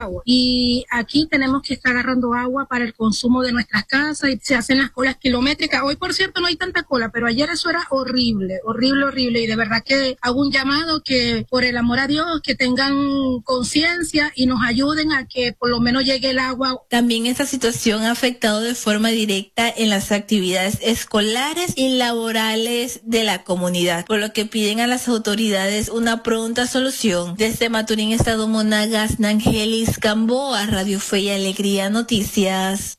agua. Y aquí tenemos que estar agarrando agua para el consumo de nuestras casas y se hacen las colas kilométricas. Hoy, por cierto, no hay tanta cola, pero ayer eso era horrible, horrible, horrible. Y de verdad que hago un llamado que, por el amor a Dios, que tengan conciencia y nos ayuden a que por lo menos llegue el agua. También esta situación ha afectado de forma directa en las actividades escolares y laborales de la comunidad, por lo que piden a las autoridades una pronta solución. Desde Maturín, Estado Monagas, Nangelis Gamboa, Radio Fe y Alegría Noticias.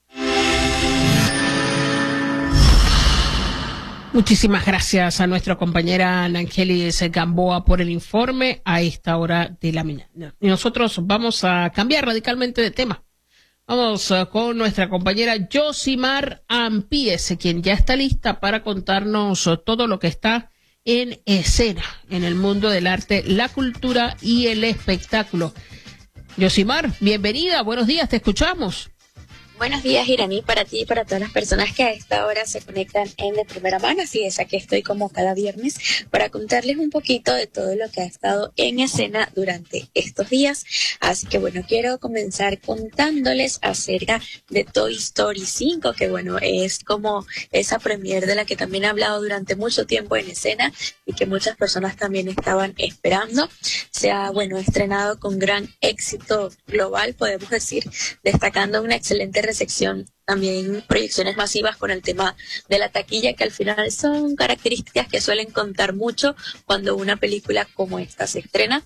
Muchísimas gracias a nuestra compañera Nangelis Gamboa por el informe a esta hora de la mañana. Y nosotros vamos a cambiar radicalmente de tema. Vamos con nuestra compañera Yosimar Ampiese, quien ya está lista para contarnos todo lo que está en escena en el mundo del arte, la cultura y el espectáculo. Yosimar, bienvenida, buenos días, te escuchamos. Buenos días, Iraní, para ti y para todas las personas que a esta hora se conectan en De Primera Mano. Así es, aquí estoy como cada viernes para contarles un poquito de todo lo que ha estado en escena durante estos días. Así que bueno, quiero comenzar contándoles acerca de Toy Story 5, que bueno, es como esa premiere de la que también he hablado durante mucho tiempo en escena y que muchas personas también estaban esperando. Se ha, bueno, estrenado con gran éxito global, podemos decir, destacando una excelente recepción, también proyecciones masivas con el tema de la taquilla, que al final son características que suelen contar mucho cuando una película como esta se estrena.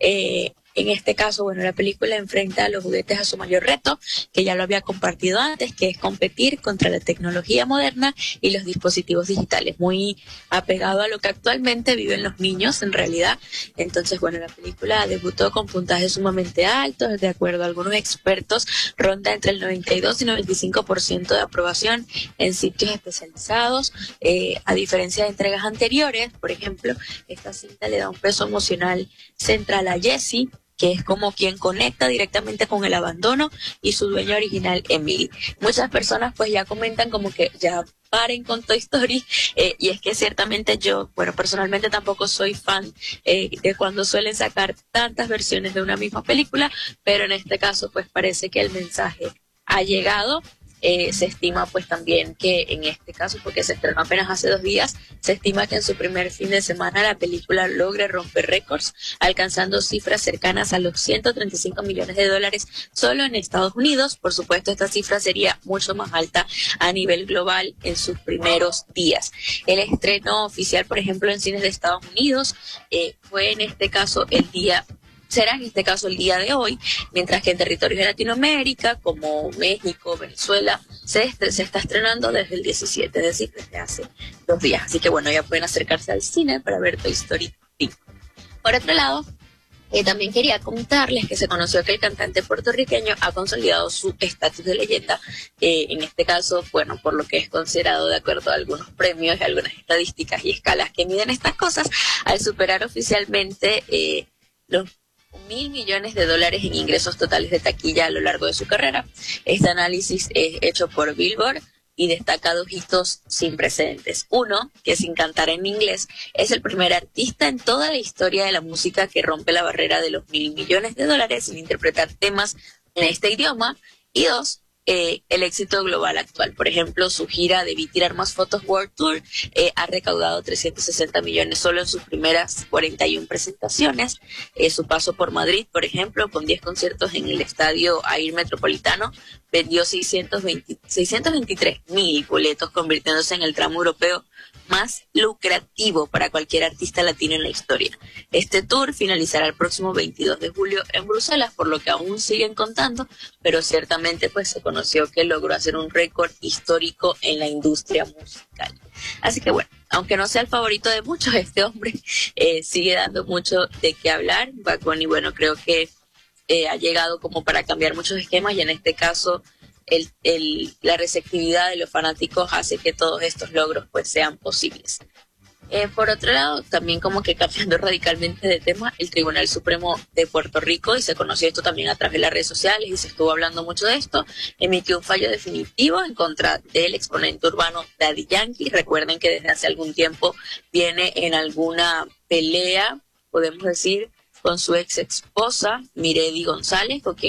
En este caso, bueno, la película enfrenta a los juguetes a su mayor reto, que ya lo había compartido antes, que es competir contra la tecnología moderna y los dispositivos digitales, muy apegado a lo que actualmente viven los niños en realidad. Entonces, bueno, la película debutó con puntajes sumamente altos, de acuerdo a algunos expertos, ronda entre el 92 y 95% de aprobación en sitios especializados. A diferencia de entregas anteriores, por ejemplo, esta cinta le da un peso emocional central a Jessie, que es como quien conecta directamente con el abandono, y su dueño original, Emily. Muchas personas pues ya comentan como que ya paren con Toy Story, y es que ciertamente yo, bueno, personalmente tampoco soy fan de cuando suelen sacar tantas versiones de una misma película, pero en este caso pues parece que el mensaje ha llegado. Se estima pues también que en este caso, porque se estrenó apenas hace 2 días, se estima que en su primer fin de semana la película logre romper récords, alcanzando cifras cercanas a los $135 millones solo en Estados Unidos. Por supuesto, esta cifra sería mucho más alta a nivel global en sus primeros días. El estreno oficial, por ejemplo, en cines de Estados Unidos fue en este caso será en este caso el día de hoy, mientras que en territorios de Latinoamérica, como México, Venezuela, se está estrenando desde el 17, es decir, desde hace 2 días. Así que bueno, ya pueden acercarse al cine para ver Toy Story 5. Por otro lado, también quería contarles que se conoció que el cantante puertorriqueño ha consolidado su estatus de leyenda, en este caso, bueno, por lo que es considerado de acuerdo a algunos premios y algunas estadísticas y escalas que miden estas cosas, al superar oficialmente los $1.000 millones en ingresos totales de taquilla a lo largo de su carrera. Este análisis es hecho por Billboard y destaca 2 hitos sin precedentes. Uno, que sin cantar en inglés, es el primer artista en toda la historia de la música que rompe la barrera de los $1.000 millones sin interpretar temas en este idioma. Y 2, el éxito global actual. Por ejemplo, su gira Debí Tirar Más Fotos World Tour ha recaudado 360 millones solo en sus primeras 41 presentaciones. Su paso por Madrid, por ejemplo, con 10 conciertos en el estadio Air Metropolitano, vendió 623.000 boletos, convirtiéndose en el tramo europeo más lucrativo para cualquier artista latino en la historia. Este tour finalizará el próximo 22 de julio en Bruselas, por lo que aún siguen contando, pero ciertamente pues se conoció que logró hacer un récord histórico en la industria musical. Así que bueno, aunque no sea el favorito de muchos, este hombre sigue dando mucho de qué hablar. Bad Bunny, bueno, creo que ha llegado como para cambiar muchos esquemas, y en este caso la receptividad de los fanáticos hace que todos estos logros pues sean posibles. Por otro lado, también como que cambiando radicalmente de tema, el Tribunal Supremo de Puerto Rico, y se conoció esto también a través de las redes sociales y se estuvo hablando mucho de esto, emitió un fallo definitivo en contra del exponente urbano Daddy Yankee. Recuerden que desde hace algún tiempo viene en alguna pelea, podemos decir, con su ex esposa, Miredi González, con quien